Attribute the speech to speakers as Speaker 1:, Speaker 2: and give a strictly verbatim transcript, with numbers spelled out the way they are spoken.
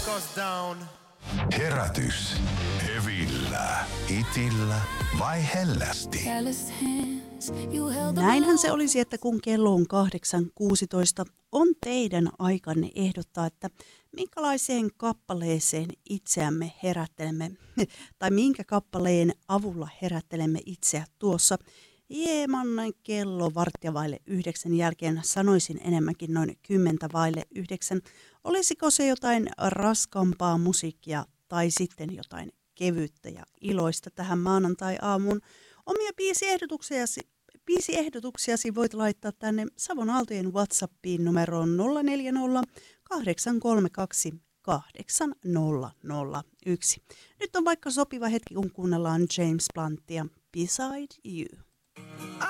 Speaker 1: Herätys. Hevillä, itillä vai hellästi?
Speaker 2: Näinhän se olisi, että kun kello on kahdeksan kuusitoista, on teidän aikanne ehdottaa, että minkälaiseen kappaleeseen itseämme herättelemme, tai minkä kappaleen avulla herättelemme itseä tuossa hieman kello varttia vaille yhdeksän jälkeen, sanoisin enemmänkin noin kymmentä vaille yhdeksän. Olisiko se jotain raskaampaa musiikkia tai sitten jotain kevyttä ja iloista tähän maanantai-aamuun? Omia biisiehdotuksiasi, biisiehdotuksiasi voit laittaa tänne Savon Aaltojen WhatsAppiin numeroon nolla neljä nolla kahdeksan kolme kaksi kahdeksan nolla nolla yksi. Nyt on vaikka sopiva hetki, kun kuunnellaan James Bluntia Beside You.